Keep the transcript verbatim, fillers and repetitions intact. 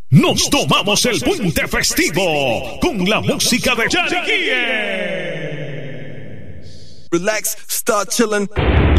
Nos tomamos el puente festivo con la música de Yariquíes. Relax, start chillin'.